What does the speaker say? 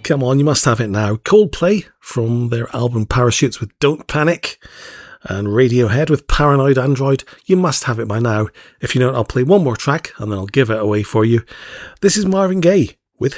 Come on, you must have it now. Coldplay from their album Parachutes with Don't Panic, and Radiohead with Paranoid Android. You must have it by now. If you don't, I'll play one more track and then I'll give it away for you. This is Marvin Gaye